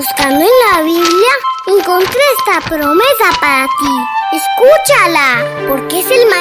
Buscando en la Biblia, encontré esta promesa para ti. Escúchala, porque es el maestro